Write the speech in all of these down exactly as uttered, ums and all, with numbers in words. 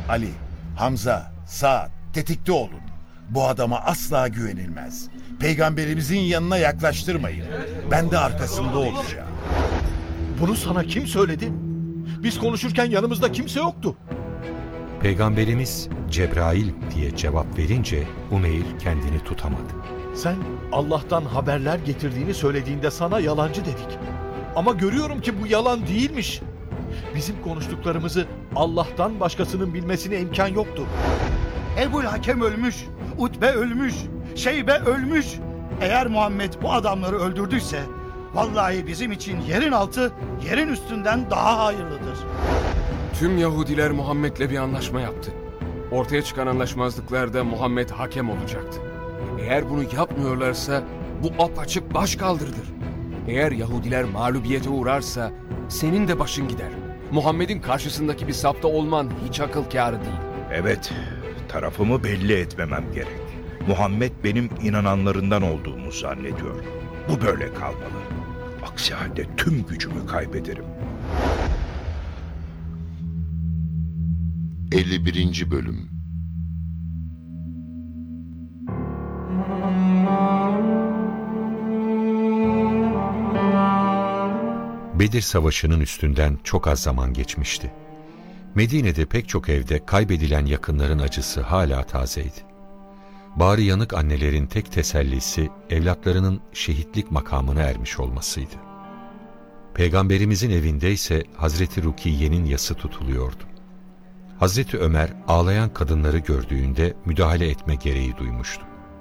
Ali, Hamza, Saad, tetikte olun. Bu adama asla güvenilmez. Peygamberimizin yanına yaklaştırmayın. Ben de arkasında olacağım. Bunu sana kim söyledi? Biz konuşurken yanımızda kimse yoktu. Peygamberimiz Cebrail diye cevap verince Umeyr kendini tutamadı. Sen Allah'tan haberler getirdiğini söylediğinde sana yalancı dedik. Ama görüyorum ki bu yalan değilmiş. Bizim konuştuklarımızı Allah'tan başkasının bilmesine imkan yoktu. Ebul Hakem ölmüş, Utbe ölmüş, Şeybe ölmüş. Eğer Muhammed bu adamları öldürdüyse vallahi bizim için yerin altı yerin üstünden daha hayırlıdır. Tüm Yahudiler Muhammed'le bir anlaşma yaptı. Ortaya çıkan anlaşmazlıklarda Muhammed hakem olacaktı. Eğer bunu yapmıyorlarsa bu apaçık başkaldırıdır. Eğer Yahudiler mağlubiyete uğrarsa senin de başın gider. Muhammed'in karşısındaki bir safta olman hiç akıl kârı değil. Evet, tarafımı belli etmemem gerek. Muhammed benim inananlarından olduğumu zannediyor. Bu böyle kalmalı. Aksi halde tüm gücümü kaybederim. elli birinci Bölüm. Bedir Savaşı'nın üstünden çok az zaman geçmişti. Medine'de pek çok evde kaybedilen yakınların acısı hala tazeydi. Bağrı yanık annelerin tek tesellisi evlatlarının şehitlik makamına ermiş olmasıydı. Peygamberimizin evinde ise Hazreti Rukiye'nin yası tutuluyordu. Hazreti Ömer ağlayan kadınları gördüğünde müdahale etme gereği duymuştu.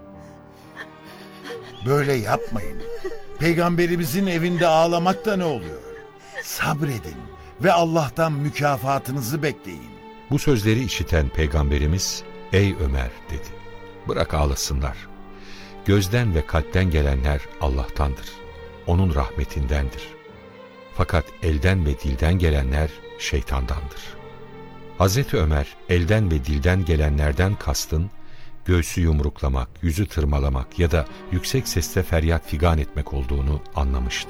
Böyle yapmayın. Peygamberimizin evinde ağlamak da ne oluyor? Sabredin ve Allah'tan mükafatınızı bekleyin. Bu sözleri işiten Peygamberimiz, "Ey Ömer," dedi. "Bırak ağlasınlar. Gözden ve kalpten gelenler Allah'tandır. Onun rahmetindendir. Fakat elden ve dilden gelenler şeytandandır." Hazreti Ömer, elden ve dilden gelenlerden kastın, göğsü yumruklamak, yüzü tırmalamak ya da yüksek sesle feryat figan etmek olduğunu anlamıştı.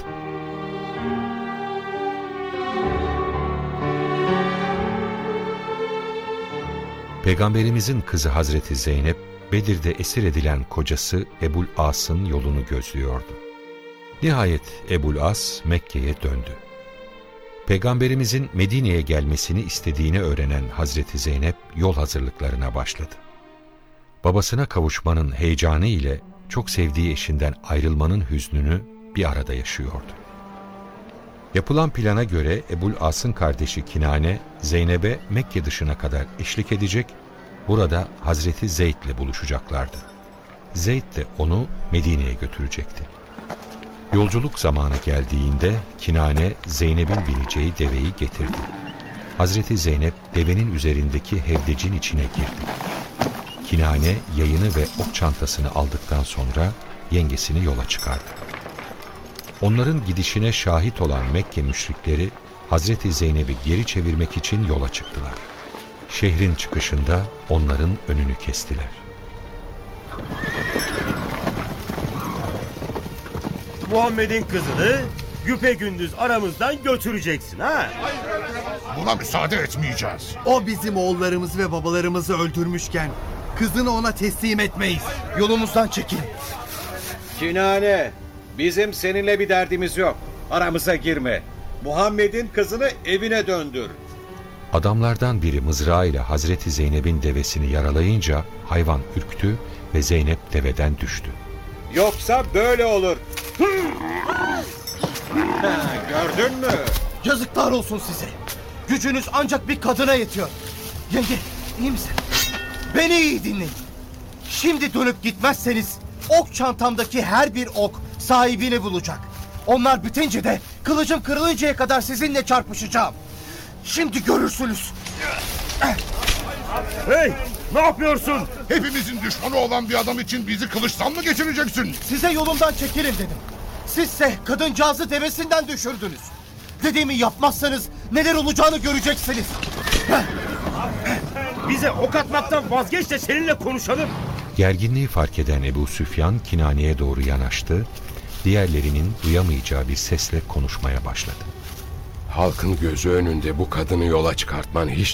Peygamberimizin kızı Hazreti Zeynep, Bedir'de esir edilen kocası Ebul As'ın yolunu gözlüyordu. Nihayet Ebul As Mekke'ye döndü. Peygamberimizin Medine'ye gelmesini istediğini öğrenen Hazreti Zeynep yol hazırlıklarına başladı. Babasına kavuşmanın heyecanı ile çok sevdiği eşinden ayrılmanın hüznünü bir arada yaşıyordu. Yapılan plana göre Ebul As'ın kardeşi Kinane, Zeynep'e Mekke dışına kadar eşlik edecek, burada Hazreti Zeyd ile buluşacaklardı. Zeyd de onu Medine'ye götürecekti. Yolculuk zamanı geldiğinde Kinane, Zeynep'in bineceği deveyi getirdi. Hazreti Zeynep devenin üzerindeki hevdecin içine girdi. Kinane yayını ve ok çantasını aldıktan sonra yengesini yola çıkardı. Onların gidişine şahit olan Mekke müşrikleri Hazreti Zeynep'i geri çevirmek için yola çıktılar. Şehrin çıkışında onların önünü kestiler. Muhammed'in kızını güpegündüz aramızdan götüreceksin ha? Buna müsaade etmeyeceğiz. O bizim oğullarımızı ve babalarımızı öldürmüşken kızını ona teslim etmeyiz. Yolumuzdan çekil. Kinane, bizim seninle bir derdimiz yok. Aramıza girme. Muhammed'in kızını evine döndür. Adamlardan biri mızrağıyla Hazreti Zeynep'in devesini yaralayınca hayvan ürktü ve Zeynep deveden düştü. Yoksa böyle olur. Gördün mü? Yazıklar olsun size. Gücünüz ancak bir kadına yetiyor. Yenge, iyi misin? Beni iyi dinleyin. Şimdi dönüp gitmezseniz ok çantamdaki her bir ok sahibini bulacak. Onlar bitince de kılıcım kırılıncaya kadar sizinle çarpışacağım. Şimdi görürsünüz. Hey, ne yapıyorsun? Hepimizin düşmanı olan bir adam için bizi kılıçtan mı geçireceksin? Size yolumdan çekilin dedim. Sizse kadıncağızı devesinden düşürdünüz. Dediğimi yapmazsanız neler olacağını göreceksiniz. Bize ok atmaktan vazgeç de seninle konuşalım. Gerginliği fark eden Ebu Süfyan Kinane'ye doğru yanaştı, diğerlerinin duyamayacağı bir sesle konuşmaya başladı. Halkın gözü önünde bu kadını yola çıkartman hiç